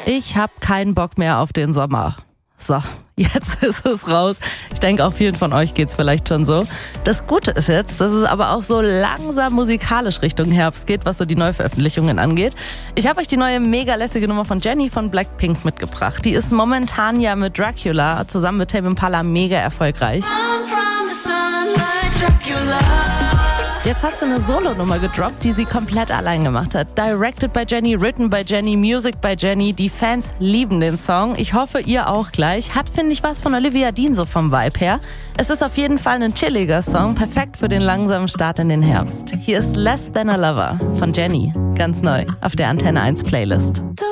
Ich habe keinen Bock mehr auf den Sommer. So, jetzt ist es raus. Ich denke, auch vielen von euch geht's vielleicht schon so. Das Gute ist jetzt, dass es aber auch so langsam musikalisch Richtung Herbst geht, was so die Neuveröffentlichungen angeht. Ich habe euch die neue mega lässige Nummer von Jennie von Blackpink mitgebracht. Die ist momentan ja mit Dracula zusammen mit Tame Impala mega erfolgreich. Jetzt hat sie eine Solo-Nummer gedroppt, die sie komplett allein gemacht hat. Directed by Jennie, written by Jennie, music by Jennie. Die Fans lieben den Song. Ich hoffe, ihr auch gleich. Hat, finde ich, was von Olivia Dean so vom Vibe her. Es ist auf jeden Fall ein chilliger Song, perfekt für den langsamen Start in den Herbst. Hier ist Less Than a Lover von Jennie, ganz neu auf der Antenne 1 Playlist.